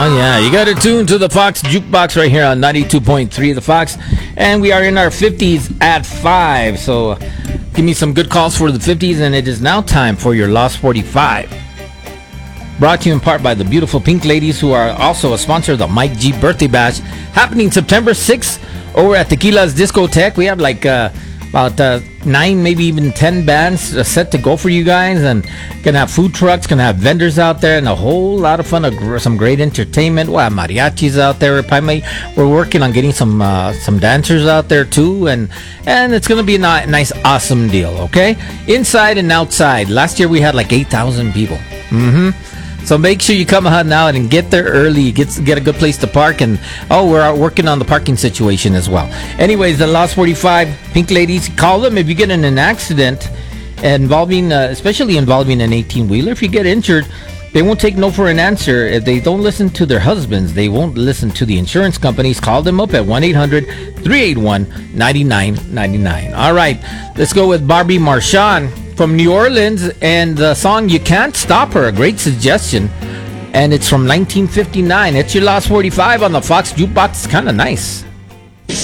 yeah, you got to tune to the Fox Jukebox right here on 92.3 The Fox. And we are in our 50s at 5. So give me some good calls for the 50s, and it is now time for your Lost 45. Brought to you in part by the beautiful Pink Ladies, who are also a sponsor of the Mike G Birthday Bash, happening September 6th over at Tequila's Discotheque. We have like about 9, maybe even 10 bands set to go for you guys, and gonna have food trucks, gonna have vendors out there, and a whole lot of fun. Some great entertainment. We'll have mariachis out there. We're working on getting some dancers out there too, and it's gonna be a nice, awesome deal. Okay, inside and outside. Last year we had like 8,000 people. So make sure you come out now and get there early. Get a good place to park. And we're working on the parking situation as well. Anyways, the Lost 45 Pink Ladies, call them if you get in an accident especially involving an 18-wheeler. If you get injured, they won't take no for an answer. If they don't listen to their husbands, they won't listen to the insurance companies. Call them up at 1-800-381-9999. All right, let's go with Barbie Marchand from New Orleans, and the song You Can't Stop Her, a great suggestion, and it's from 1959. It's your Lost 45 on the Fox Jukebox. It's kind of nice.